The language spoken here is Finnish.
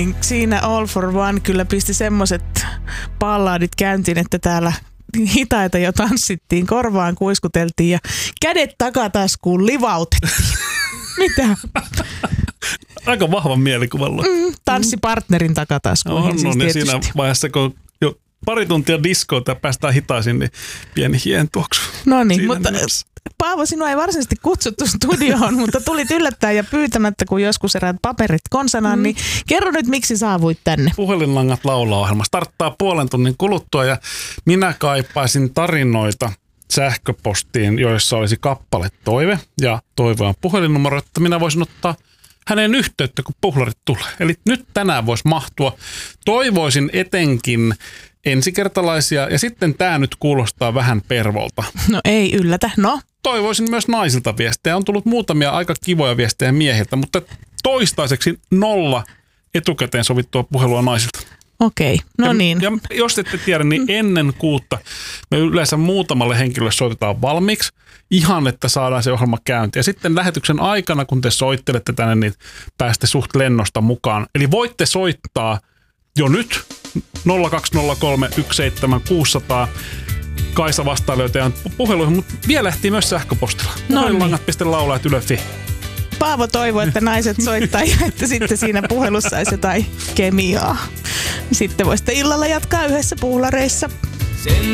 Siinä All for One kyllä pisti semmoiset balladit käyntiin, että täällä hitaita jo tanssittiin, korvaan kuiskuteltiin ja kädet takataskuun livautettiin. Mitä? Aika vahvan mielikuvalla. Tanssipartnerin takataskuun. No siis niin siinä vaiheessa, kun jo pari tuntia diskoota ja päästään hitaisin, niin pieni hientuoksu. No niin, mutta Paavo, sinua ei varsinaisesti kutsuttu studioon, mutta tulit yllättäen ja pyytämättä, kun joskus eräät paperit konsanaan, niin kerro nyt, miksi saavuit tänne. Puhelinlangat laulaa-ohjelma starttaa puolen tunnin kuluttua ja minä kaipaisin tarinoita sähköpostiin, joissa olisi kappale toive ja toivoan puhelinnumero, että minä voisin ottaa hänen yhteyttä, kun puhlarit tulee. Eli nyt tänään voisi mahtua. Toivoisin etenkin ensikertalaisia ja sitten tämä nyt kuulostaa vähän pervolta. No ei yllätä, no. Toivoisin myös naisilta viestejä. On tullut muutamia aika kivoja viestejä miehiltä, mutta toistaiseksi 0 etukäteen sovittua puhelua naisilta. Okei, no niin. Ja jos ette tiedä, niin ennen 6 me yleensä muutamalle henkilölle soitetaan valmiiksi. Ihan, että saadaan se ohjelma käyntiin. Ja sitten lähetyksen aikana, kun te soittelette tänne, niin pääsette suht lennosta mukaan. Eli voitte soittaa jo nyt 0203 17600. Kaisa vastailee teidän puheluihin, mutta vielä ehtii myös sähköpostilla. Puhelinlangat.laulaa.yle.fi. Paavo toivoo, että naiset soittaa ja että sitten siinä puhelussa olisi jotain kemiaa. Sitten voisitte illalla jatkaa yhdessä puhlareissa.